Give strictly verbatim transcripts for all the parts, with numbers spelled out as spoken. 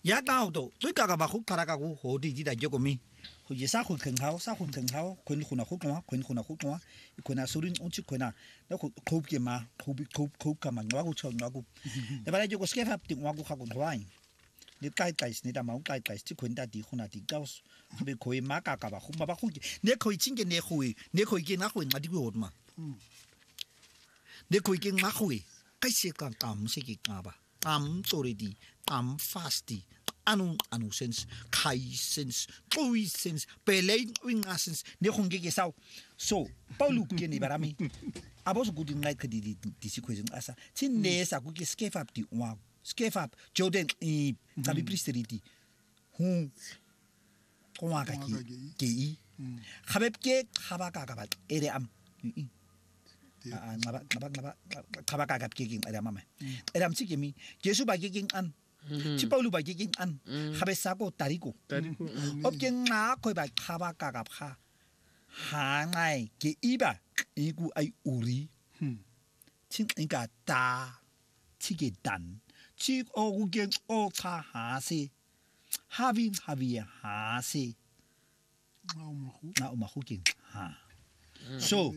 ya ka to tui ka ka ba go khara ka go go di di da je ko mi go je sa go keng hao sa go keng hao khwen go na go tloa khwen go na go tloa khona surin o tsi khona na go khop ke ma khop khop khop ka ma ngwa go chong ngwa go le ba je go skep up ti ngwa go ga go hwai ni kai kai ni da ma kai kai tsi khwen da di khona di ka be khoi ma ka ka ba go ba ba go ne khoi ching ke ne khoi ne khoi ke na khoi ma di go ma ne khoi ke ma khoi kai se ka kam se ki ka ba am sorry di am fasti anu anu sense kai sense toi sense pelei winga sense ne khonge ke sao so paulu ke ni barami abos good night ke di di di si kwezeng asa tin ne sa ku ke skef up di wa skef up jordan e tabi pristerity hu kwa ka ki ke i khabeb ke khaba ka ka ba ere am ah ngaba ngaba ngaba khaba ka ka ke ke ere am ere am si ke mi jesu ba ke ke an chi paulu ba ke ke an khabe sa ko tariko tariko ob ke nga ko ba khaba ka ka kha ha ngai ke iba iku ai uri chin inga ta chi ke dan chi o gu ke o kha ha se having havia ha se na o mahu na o mahu ke ha so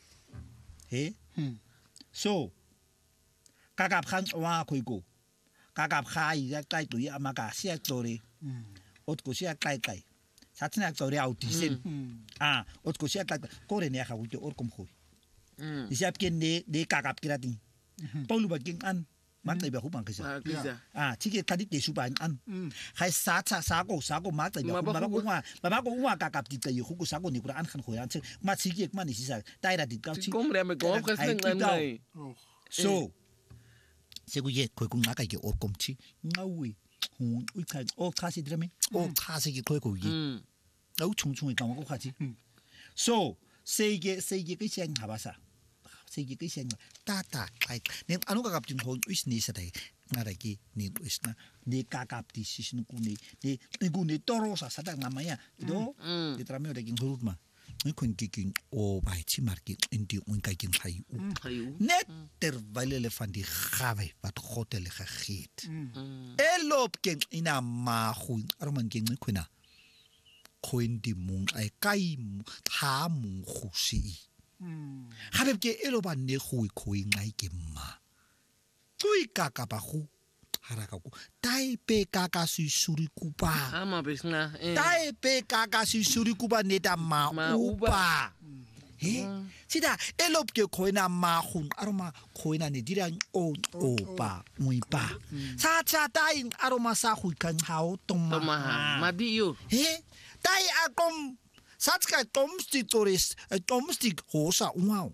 he so kakap khan wa khoi ko kakap khai ya kai tu ya ma ka sia tori ot ko sia kai kai satina tori au ti sen ah ot ko sia kai ko re ne ha gu or kom khoi isiap ke ne de kakap kirati paulu ba king an ma tai ba hu bang kisa ah tike kadi te su ba an khai sa sa sa ko sa ko ma tai ba ma ba ko wa ba ba ko wa kakap ti tai hu ko sa ko ni ku an khan khoi an ma tike ma ni sisa tai ra ti ka chi kom re me ko ka sen ngai so se ku ye khoi ku nga ka ke or kom chi ngawi hu u ka o ka si drame o ka si ki khoi ko yi au chung chung ka ko ka chi so se ge se ge ke chen ha ba sa se ge ke chen ta ta ai ne anu ka kap jin ho is ni sa dai nga ra ki ni is na ni ka kap ti si sin ku ni ni ku ni toro sa sa da nga ma ya do de trame de kin hurut ma ni kun ki kin o bai chi mar ki indi un ka kin hai u net terwyl hulle van die gawe wat God hulle gegee het elop ken ina ma goed arman ken kuna koin di mung ai kai ha mung khusi habeb ke eloba ne khoi khoi ngai ke ma tui ka ka ba khu haraka ku tai pe ka ka su suri kupa ama besna tai pe ka ka su suri kupa ne da ma upa he sida elop ke khoina ma khun aroma khoina ne dirang o opa muipa sa cha tai aroma sa khu kan hao tong ma ma di yo he tai akom satska tomstik toris tomstik hosa wow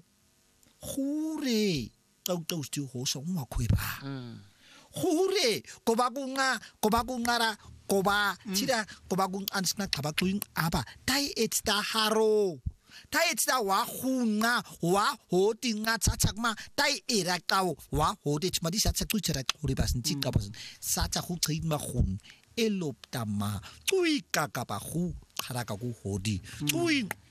hure tau tau stu hosa wow khoi ba hure kobagunga kobagungara koba tira kobagung ansna kabakuing apa tai it's the haro tai it's the wa hunga wa hotinga tsachakma tai era kau wa hodich madi satsak tu chara khori basin chika basin sacha khu tsaid ma khun elop tama tui kakapa khu haraka ku hodi tui